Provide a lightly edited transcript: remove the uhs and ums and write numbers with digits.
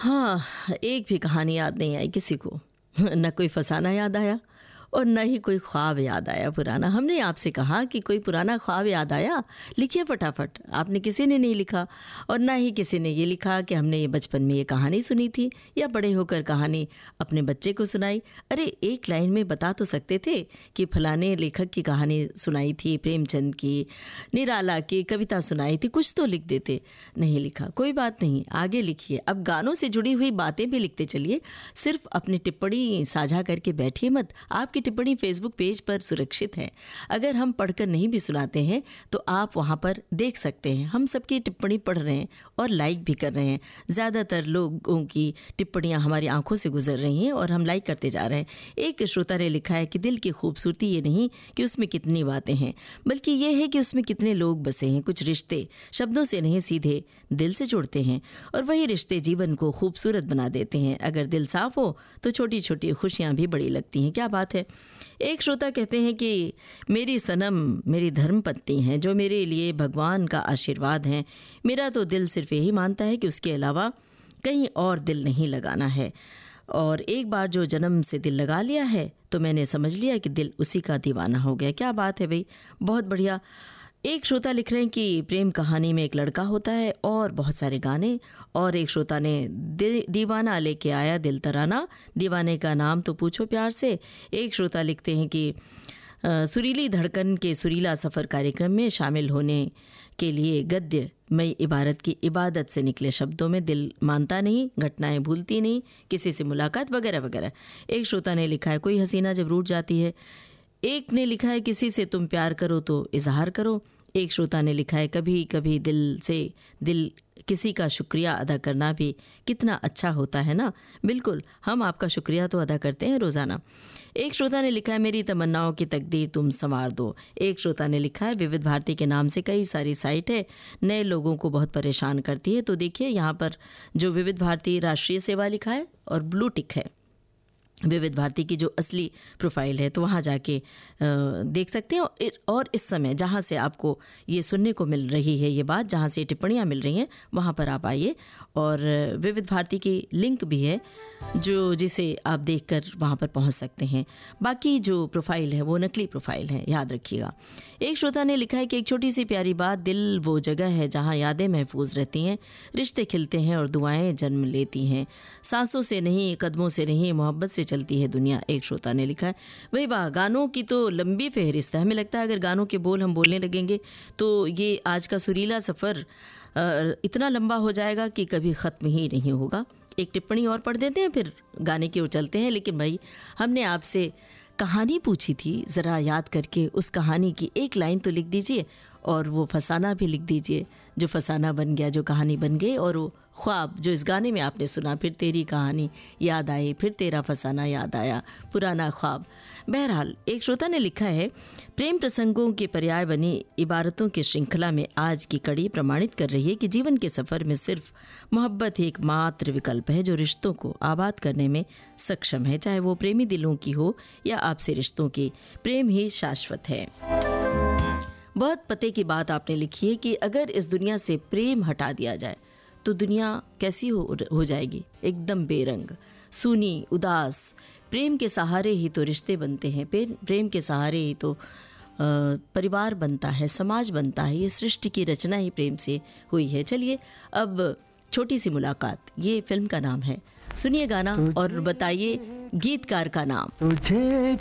हाँ, एक भी कहानी याद नहीं आई किसी को। न कोई फसाना याद आया और न ही कोई ख्वाब याद आया पुराना। हमने आपसे कहा कि कोई पुराना ख्वाब याद आया, लिखिए फटाफट। आपने किसी ने नहीं लिखा और ना ही किसी ने ये लिखा कि हमने ये बचपन में ये कहानी सुनी थी या बड़े होकर कहानी अपने बच्चे को सुनाई। अरे एक लाइन में बता तो सकते थे कि फलाने लेखक की कहानी सुनाई थी, प्रेमचंद की, निराला की कविता सुनाई थी, कुछ तो लिख देते। नहीं लिखा, कोई बात नहीं, आगे लिखिए। अब गानों से जुड़ी हुई बातें भी लिखते चलिए, सिर्फ अपनी टिप्पणी साझा करके बैठिए मत। आपकी टिप्पणी फेसबुक पेज पर सुरक्षित है। अगर हम पढ़कर नहीं भी सुनाते हैं तो आप वहां पर देख सकते हैं। हम सबकी टिप्पणी पढ़ रहे हैं और लाइक भी कर रहे हैं। ज़्यादातर लोगों की टिप्पणियां हमारी आंखों से गुजर रही हैं और हम लाइक करते जा रहे हैं। एक श्रोता ने लिखा है कि दिल की खूबसूरती ये नहीं कि उसमें कितनी बातें हैं, बल्कि ये है कि उसमें कितने लोग बसे हैं। कुछ रिश्ते शब्दों से नहीं, सीधे दिल से जुड़ते हैं और वही रिश्ते जीवन को खूबसूरत बना देते हैं। अगर दिल साफ हो तो छोटी छोटी खुशियां भी बड़ी लगती हैं। क्या बात है। एक श्रोता कहते हैं कि मेरी सनम मेरी धर्मपत्नी है, जो मेरे लिए भगवान का आशीर्वाद है। मेरा तो दिल सिर्फ यही मानता है कि उसके अलावा कहीं और दिल नहीं लगाना है, और एक बार जो जन्म से दिल लगा लिया है तो मैंने समझ लिया कि दिल उसी का दीवाना हो गया। क्या बात है भाई, बहुत बढ़िया। एक श्रोता लिख रहे हैं कि प्रेम कहानी में एक लड़का होता है और बहुत सारे गाने। और एक श्रोता ने दीवाना लेके आया दिल तराना, दीवाने का नाम तो पूछो प्यार से। एक श्रोता लिखते हैं कि सुरीली धड़कन के सुरीला सफ़र कार्यक्रम में शामिल होने के लिए गद्य मई इबारत की इबादत से निकले शब्दों में दिल मानता नहीं, घटनाएं भूलती नहीं, किसी से मुलाकात वगैरह वगैरह। एक श्रोता ने लिखा है कोई हसीना जब रूठ जाती है। एक ने लिखा है किसी से तुम प्यार करो तो इजहार करो। एक श्रोता ने लिखा है कभी कभी दिल से दिल किसी का शुक्रिया अदा करना भी कितना अच्छा होता है ना। बिल्कुल, हम आपका शुक्रिया तो अदा करते हैं रोज़ाना। एक श्रोता ने लिखा है मेरी तमन्नाओं की तकदीर तुम संवार दो। एक श्रोता ने लिखा है विविध भारती के नाम से कई सारी साइट है, नए लोगों को बहुत परेशान करती है। तो देखिए यहाँ पर जो विविध भारती राष्ट्रीय सेवा लिखा है और ब्लू टिक है विविध भारती की जो असली प्रोफाइल है, तो वहाँ जाके देख सकते हैं। और इस समय जहाँ से आपको ये सुनने को मिल रही है ये बात, जहाँ से टिप्पणियाँ मिल रही हैं, वहाँ पर आप आइए। और विविध भारती की लिंक भी है जो जिसे आप देखकर वहाँ पर पहुँच सकते हैं। बाकी जो प्रोफाइल है वो नकली प्रोफाइल है, याद रखिएगा। एक श्रोता ने लिखा है कि एक छोटी सी प्यारी बात, दिल वो जगह है जहाँ यादें महफूज रहती हैं, रिश्ते खिलते हैं और दुआएं जन्म लेती हैं। सांसों से नहीं, कदमों से नहीं, मोहब्बत से चलती है दुनिया। एक श्रोता ने लिखा है वही वाह, गानों की तो लंबी फहरिस्त है। हमें लगता है अगर गानों के बोल हम बोलने लगेंगे तो ये आज का सुरीला सफ़र इतना लंबा हो जाएगा कि कभी ख़त्म ही नहीं होगा। एक टिप्पणी और पढ़ देते हैं, फिर गाने की ओर चलते हैं। लेकिन भाई, हमने आपसे कहानी पूछी थी, ज़रा याद करके उस कहानी की एक लाइन तो लिख दीजिए और वो फसाना भी लिख दीजिए जो फसाना बन गया, जो कहानी बन गई। और वो ख्वाब जो इस गाने में आपने सुना, फिर तेरी कहानी याद आई, फिर तेरा फसाना याद आया, पुराना ख्वाब। बहरहाल, एक श्रोता ने लिखा है प्रेम प्रसंगों के पर्याय बनी इबारतों की श्रृंखला में आज की कड़ी प्रमाणित कर रही है कि जीवन के सफ़र में सिर्फ मोहब्बत ही एकमात्र विकल्प है जो रिश्तों को आबाद करने में सक्षम है, चाहे वो प्रेमी दिलों की हो या आपसे रिश्तों की। प्रेम ही शाश्वत है। बहुत पते की बात आपने लिखी है कि अगर इस दुनिया से प्रेम हटा दिया जाए तो दुनिया कैसी हो जाएगी, एकदम बेरंग, सूनी, उदास। प्रेम के सहारे ही तो रिश्ते बनते हैं, प्रेम के सहारे ही तो परिवार बनता है, समाज बनता है। ये सृष्टि की रचना ही प्रेम से हुई है। चलिए अब छोटी सी मुलाकात, ये फिल्म का नाम है। सुनिए गाना और बताइए गीतकार का नाम। तुझे